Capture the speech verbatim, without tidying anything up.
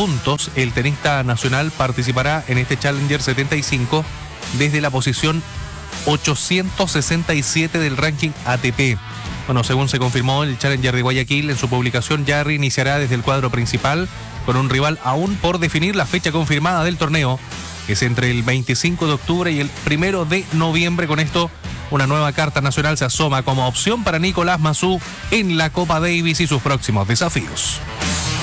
puntos, el tenista nacional participará en este Challenger setenta y cinco desde la posición ochocientos sesenta y siete del ranking A T P. Bueno, según se confirmó, el Challenger de Guayaquil en su publicación ya reiniciará desde el cuadro principal con un rival aún por definir. La fecha confirmada del torneo es entre el veinticinco de octubre y el primero de noviembre. Con esto, una nueva carta nacional se asoma como opción para Nicolás Massú en la Copa Davis y sus próximos desafíos.